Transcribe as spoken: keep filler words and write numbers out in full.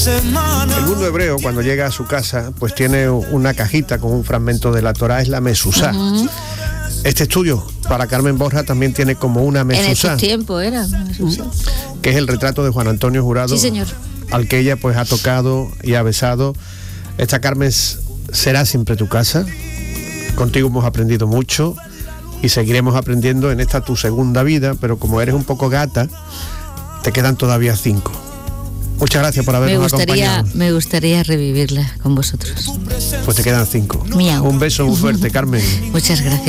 El mundo hebreo, cuando llega a su casa, pues tiene una cajita con un fragmento de la Torá, es la Mesuzá. Uh-huh. Este estudio para Carmen Borja también tiene como una Mesuzá. En ese tiempo era una Mesuzá. Que es el retrato de Juan Antonio Jurado. Sí, señor. Al que ella pues ha tocado y ha besado. Esta Carmen será siempre tu casa. Contigo hemos aprendido mucho y seguiremos aprendiendo en esta tu segunda vida, pero como eres un poco gata, te quedan todavía cinco. Muchas gracias por habernos me gustaría, acompañado. Me gustaría revivirla con vosotros. Pues te quedan cinco. Miau. Un beso muy fuerte, Carmen. Muchas gracias.